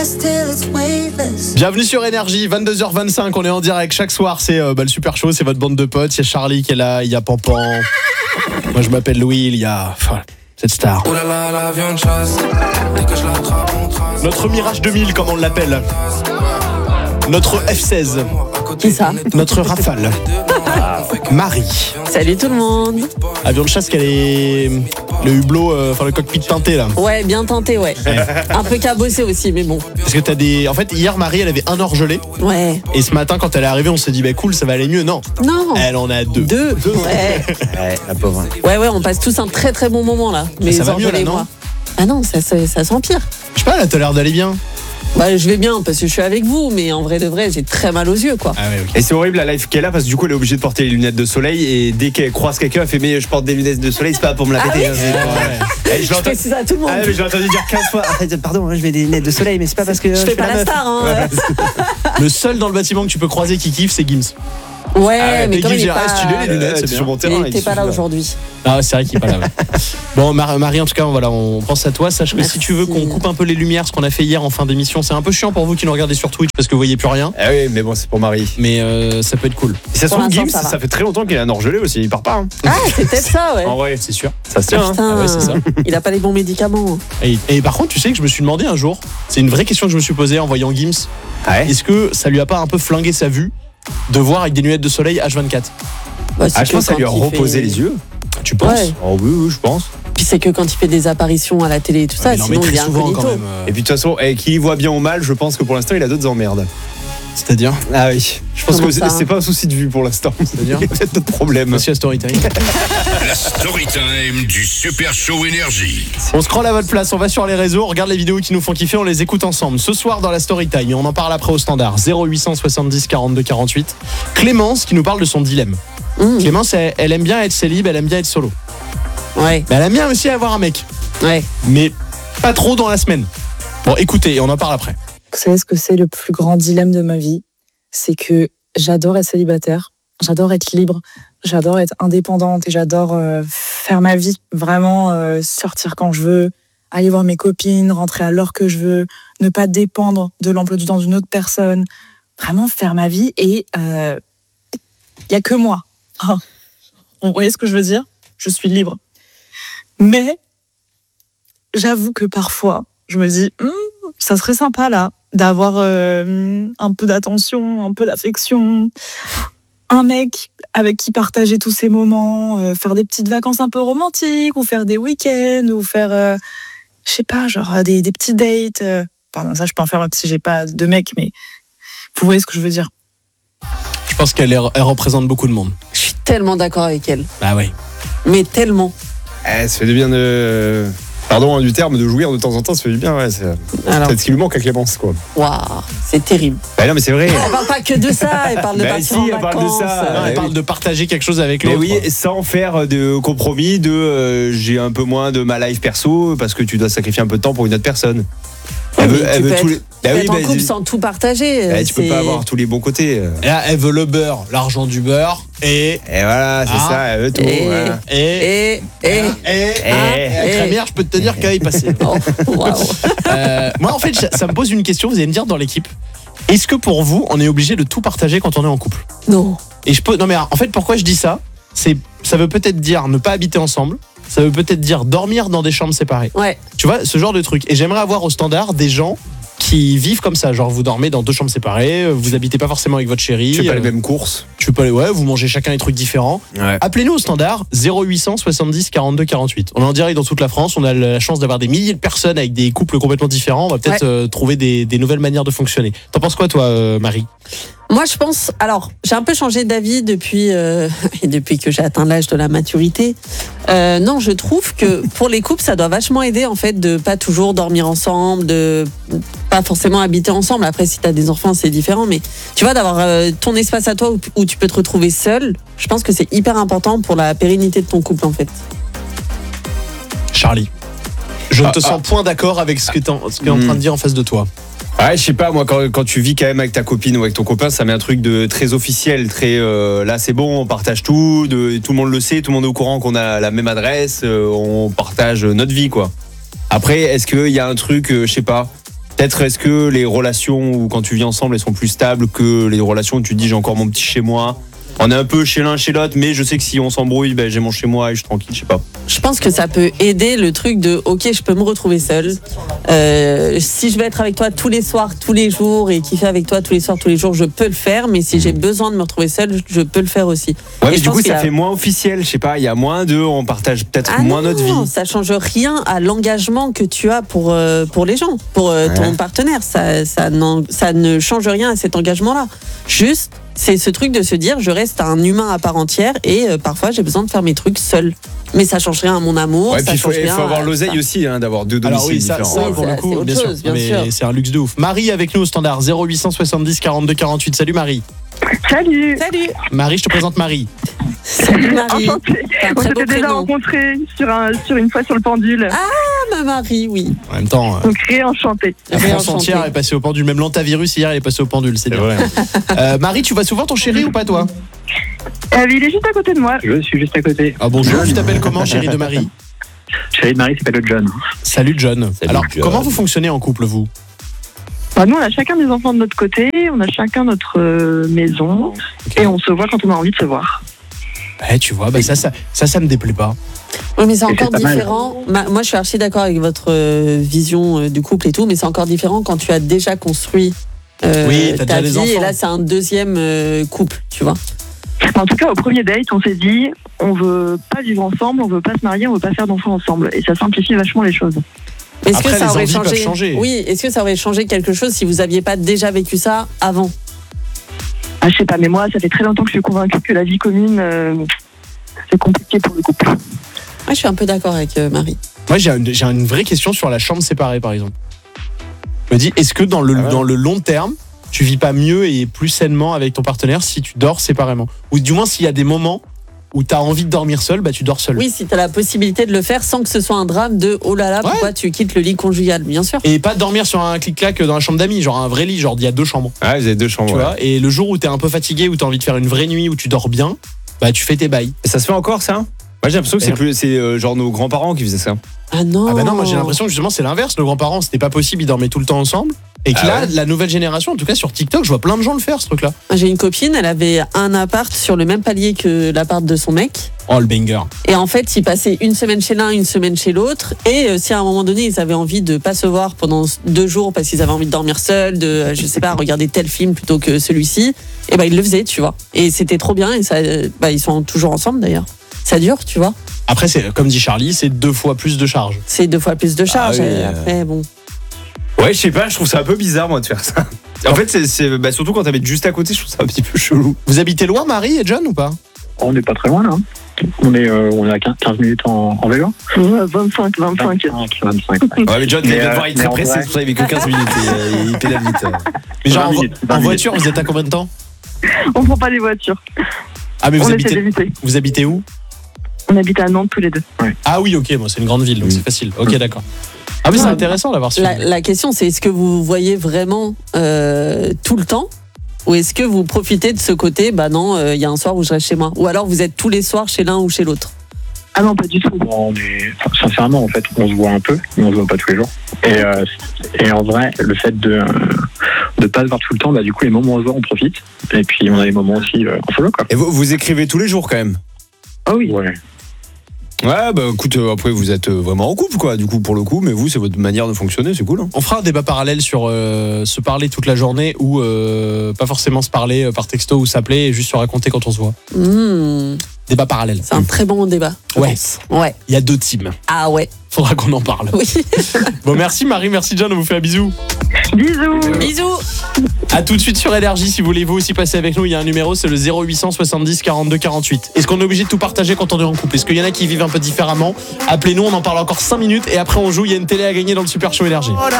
Bienvenue sur Énergie, 22h25, on est en direct chaque soir, c'est le Super Show, c'est votre bande de potes, il y a Charlie qui est là, il y a Pampan, moi je m'appelle Louis, il y a cette star. Notre Mirage 2000 comme on l'appelle, notre F16. Qui ça? Notre Rafale. Marie. Salut tout le monde. Avion de chasse qu'elle est... Le hublot, le cockpit teinté là. Ouais, bien teinté, ouais. Un peu cabossé aussi, mais bon. Parce que t'as des... En fait, hier, Marie, elle avait un orgelé. Ouais. Et ce matin, quand elle est arrivée, on s'est dit, cool, ça va aller mieux. Non. Elle en a deux. Deux. Ouais. Ouais, la pauvre. Ouais, on passe tous un très très bon moment là. Mais ça va mieux là, non? Ah non, ça s'empire. Je sais pas, là, t'as l'air d'aller bien. Bah, je vais bien parce que je suis avec vous, mais en vrai de vrai, j'ai très mal aux yeux, quoi. Ah ouais, okay. Et c'est horrible la life qu'elle a parce que du coup elle est obligée de porter les lunettes de soleil et dès qu'elle croise quelqu'un elle fait mais je porte des lunettes de soleil, c'est pas pour me la péter. Oui, je fais ça à tout le monde. Ah mais j'ai entendu dire 15 fois pardon, je mets des lunettes de soleil mais c'est pas parce que je fais pas la star hein. Le seul dans le bâtiment que tu peux croiser qui kiffe, c'est Gims. Ouais, mais comme il est pas... les lunettes, c'est sur mon terrain. Il était pas là aujourd'hui. Ah, c'est vrai qu'il est pas là. Ouais. Bon, Marie, en tout cas, on pense à toi. Sache que Merci. si tu veux qu'on coupe un peu les lumières, ce qu'on a fait hier en fin d'émission, c'est un peu chiant pour vous qui nous regardez sur Twitch parce que vous voyez plus rien. Ah oui, mais bon, c'est pour Marie. Mais ça peut être cool. Et ça se trouve, Gims, ça fait très longtemps qu'il a un orgelé aussi. Il part pas. Hein. Ah, c'est peut-être ça, ouais. En vrai, c'est sûr. Ça se tient. Putain, Hein. Ah ouais, c'est ça. Il a pas les bons médicaments. Et par contre, tu sais que je me suis demandé un jour, c'est une vraie question que je me suis posée en voyant Gims. Ah ouais. Est-ce que ça lui a pas un peu flingué sa vue de voir avec des lunettes de soleil H24? Bah, Je pense que ça lui a reposé les yeux. Tu penses? Ouais. Oh oui, je pense. Puis c'est que quand il fait des apparitions à la télé et tout ça, il en sinon met il très est souvent incognito. quand même. Et puis de toute façon, qu'il y voit bien ou mal, je pense que pour l'instant il a d'autres emmerdes. C'est-à-dire? Ah oui. Je pense Comment que ça, c'est pas un souci de vue pour l'instant. C'est-à-dire? Il y a peut-être d'autres problèmes. Monsieur Storytime. La Storytime du Super Show Énergie. On scrolle à votre place, on va sur les réseaux, on regarde les vidéos qui nous font kiffer, on les écoute ensemble. Ce soir dans la Storytime, on en parle après au standard. 0870 42 48. Clémence qui nous parle de son dilemme. Clémence, elle aime bien être célib, elle aime bien être solo. Ouais. Mais elle aime bien aussi avoir un mec. Ouais. Mais pas trop dans la semaine. Bon, écoutez, on en parle après. Vous savez ce que c'est le plus grand dilemme de ma vie? C'est que j'adore être célibataire, j'adore être libre, j'adore être indépendante et j'adore faire ma vie. Vraiment sortir quand je veux, aller voir mes copines, rentrer à l'heure que je veux, ne pas dépendre de l'emploi du temps d'une autre personne. Vraiment faire ma vie et il n'y a que moi. Oh. Vous voyez ce que je veux dire? Je suis libre. Mais j'avoue que parfois, je me dis, ça serait sympa là, d'avoir un peu d'attention, un peu d'affection, un mec avec qui partager tous ces moments, faire des petites vacances un peu romantiques, ou faire des week-ends, ou faire, je sais pas, genre des petits dates. Pardon, ça je peux en faire même si j'ai pas de mec, mais vous voyez ce que je veux dire. Je pense qu'elle représente beaucoup de monde. Je suis tellement d'accord avec elle. Bah ouais. Mais tellement. Ça fait du bien de... Pardon du terme, de jouir de temps en temps, ça fait du bien, ouais. C'est peut-être ce qui lui manque à Clémence, quoi. Waouh, c'est terrible. Bah non, mais c'est vrai. Elle parle pas que de ça, elle parle de partir en elle parle de vacances. ça. Non, elle parle de partager quelque chose avec Mais l'autre. oui, sans faire de compromis, j'ai un peu moins de ma life perso, parce que tu dois sacrifier un peu de temps pour une autre personne. Ouais, Elle veut tous les... Tu peux être en couple sans tout partager. Tu peux pas avoir tous les bons côtés. Et là, elle veut le beurre, l'argent du beurre, et voilà, c'est ça, elle veut tout. Voilà. Et la crémière, je peux te dire qu'elle est passée. Oh, wow. Moi, en fait, ça me pose une question, vous allez me dire dans l'équipe. Est-ce que pour vous, on est obligé de tout partager quand on est en couple? Non. Non mais en fait, pourquoi je dis ça? Ça veut peut-être dire ne pas habiter ensemble. Ça veut peut-être dire dormir dans des chambres séparées. Ouais. Tu vois, ce genre de truc. Et j'aimerais avoir au standard des gens qui vivent comme ça. Genre, vous dormez dans deux chambres séparées, vous habitez pas forcément avec votre chérie. Tu fais pas les mêmes courses. Vous mangez chacun des trucs différents. Ouais. Appelez-nous au standard 0870 42 48. On est en direct dans toute la France. On a la chance d'avoir des milliers de personnes avec des couples complètement différents. On va peut-être trouver des nouvelles manières de fonctionner. T'en penses quoi, toi, Marie? Moi, je pense... Alors, j'ai un peu changé d'avis depuis que j'ai atteint l'âge de la maturité. Non, je trouve que pour les couples, ça doit vachement aider, en fait, de pas toujours dormir ensemble, de pas forcément habiter ensemble. Après, si t'as des enfants, c'est différent. Mais tu vois, d'avoir ton espace à toi où tu peux te retrouver seul, je pense que c'est hyper important pour la pérennité de ton couple, en fait. Charlie, je ne te sens point d'accord avec ce que tu es en train de dire en face de toi. Ouais, je sais pas, moi, quand tu vis quand même avec ta copine ou avec ton copain, ça met un truc de très officiel, très là c'est bon, on partage tout, tout le monde le sait, tout le monde est au courant qu'on a la même adresse, on partage notre vie, quoi. Après, est-ce qu'il y a un truc, je sais pas, Peut-être est-ce que les relations où quand tu vis ensemble, elles sont plus stables que les relations où tu te dis j'ai encore mon petit chez moi. On est un peu chez l'un, chez l'autre, mais je sais que si on s'embrouille, j'ai mon chez moi et je suis tranquille, je sais pas. Je pense que ça peut aider le truc de ok, je peux me retrouver seule. Si je vais être avec toi tous les soirs, tous les jours et kiffer avec toi tous les soirs, tous les jours, je peux le faire. Mais si j'ai besoin de me retrouver seule, je peux le faire aussi. Ouais, et mais du coup, ça fait moins officiel. Je sais pas, il y a moins on partage peut-être moins notre vie. Ça change rien à l'engagement que tu as pour les gens, pour ton partenaire. Ça ne change rien à cet engagement-là. Juste, c'est ce truc de se dire je reste un humain à part entière et parfois j'ai besoin de faire mes trucs seul. Mais ça change rien à mon amour. Ouais, puis il faut avoir l'oseille aussi, d'avoir deux domiciles différents. Ça, pour le coup, bien sûr. Mais c'est un luxe de ouf. Marie avec nous au standard 0870 42 48. Salut Marie. Salut. Marie, je te présente Marie. Salut Marie. On s'était déjà rencontrés sur une fois sur le pendule. Ah, ma Marie, oui. En même temps. Donc réenchanté. La France entière est passée au pendule. Même l'antavirus hier, il est passé au pendule. C'est bien. Vrai. Marie, tu vois souvent ton chéri ou pas, toi? Il est juste à côté de moi. Je suis juste à côté. Ah bonjour, tu t'appelles comment, chéri de Marie? Chéri de Marie s'appelle John. Salut John. Alors, John. comment vous fonctionnez en couple, vous? Nous, on a chacun des enfants de notre côté, on a chacun notre maison, et on se voit quand on a envie de se voir. Tu vois, ça me déplaît pas. Oui, mais c'est encore différent. Moi, je suis archi d'accord avec votre vision du couple et tout, mais c'est encore différent quand tu as déjà construit ta déjà des vie, enfants. et là, c'est un deuxième couple, tu vois. En tout cas, au premier date, on s'est dit, on veut pas vivre ensemble, on veut pas se marier, on veut pas faire d'enfants ensemble, et ça simplifie vachement les choses. Est-ce Après, que ça les aurait envies peuvent changer. Oui, est-ce que ça aurait changé quelque chose si vous aviez pas déjà vécu ça avant? Je sais pas, mais moi, ça fait très longtemps que je suis convaincue que la vie commune, c'est compliqué pour le couple. Moi, je suis un peu d'accord avec Marie. Moi, j'ai une vraie question sur la chambre séparée, par exemple. Je me dis, est-ce que dans le long terme, tu vis pas mieux et plus sainement avec ton partenaire si tu dors séparément? Ou du moins, s'il y a des moments où tu as envie de dormir seul, tu dors seul. Oui, si tu as la possibilité de le faire sans que ce soit un drame de oh là là, pourquoi tu quittes le lit conjugal, bien sûr. Et pas dormir sur un clic-clac dans la chambre d'amis, genre un vrai lit, genre il y a 2 chambres. Ah, vous avez 2 chambres. Tu vois, et le jour où tu es un peu fatigué, où tu as envie de faire une vraie nuit, où tu dors bien, tu fais tes bails. Et ça se fait encore, ça? Moi, j'ai l'impression que c'est genre nos grands-parents qui faisaient ça. Ah non. Ah non, moi j'ai l'impression que justement c'est l'inverse. Nos grands-parents, c'était pas possible, ils dormaient tout le temps ensemble. Et que la nouvelle génération, en tout cas sur TikTok, je vois plein de gens le faire, ce truc-là. J'ai une copine, elle avait un appart sur le même palier que l'appart de son mec. Oh, le banger. Et en fait, ils passaient une semaine chez l'un, une semaine chez l'autre. Et si à un moment donné, ils avaient envie de pas se voir pendant 2 jours parce qu'ils avaient envie de dormir seuls, de, je sais pas, regarder tel film plutôt que celui-ci, et ils le faisaient, tu vois. Et c'était trop bien. Et ça, ils sont toujours ensemble d'ailleurs. Ça dure, tu vois. Après, c'est comme dit Charlie, c'est 2 fois plus de charge. C'est 2 fois plus de charge. Ah oui, et après, bon. Ouais, je sais pas, je trouve ça un peu bizarre, moi, de faire ça. En fait, c'est surtout quand t'habites juste à côté, je trouve ça un petit peu chelou. Vous habitez loin, Marie et John, ou pas? On n'est pas très loin, là. On est à 15 minutes en vélo. 25. 25. Ouais, mais John, il va devoir être très pressé, c'est pour ça qu'il avait que 15 minutes. Il pédale vite. Mais genre, 20 minutes, en voiture, vous êtes à combien de temps? On prend pas les voitures. Ah, mais On essaie d'éviter. vous habitez où? On habite à Nantes tous les deux. Ah oui, ok, moi c'est une grande ville, donc c'est facile. Ok, d'accord. Ah mais c'est intéressant d'avoir su. La question, c'est est-ce que vous voyez vraiment tout le temps? Ou est-ce que vous profitez de ce côté, non, y a un soir où je reste chez moi? Ou alors vous êtes tous les soirs chez l'un ou chez l'autre? Ah non, pas du tout. Sincèrement, en fait, on se voit un peu, mais on se voit pas tous les jours. Et en vrai, le fait de pas se voir tout le temps, du coup, les moments où on se voit, on profite. Et puis, on a des moments aussi en solo, quoi. Et vous écrivez tous les jours, quand même? Ah oui. Ouais. Ouais, écoute, après vous êtes vraiment en couple, quoi, du coup, pour le coup, mais vous, c'est votre manière de fonctionner, c'est cool. Hein. On fera un débat parallèle sur se parler toute la journée ou pas forcément se parler par texto ou s'appeler et juste se raconter quand on se voit. Débat parallèle. C'est un très bon débat. Ouais. Ouais. Il y a 2 teams. Ah ouais. Faudra qu'on en parle. Oui. Bon, merci Marie, merci John, on vous fait un bisou. Bisous. Bisous. A tout de suite sur Énergie, si vous voulez vous aussi passer avec nous, il y a un numéro, c'est le 0870 42 48. Est-ce qu'on est obligé de tout partager quand on est en couple? Est-ce qu'il y en a qui vivent un peu différemment? Appelez-nous, on en parle encore 5 minutes et après on joue, il y a une télé à gagner dans le Super Show Énergie. Voilà.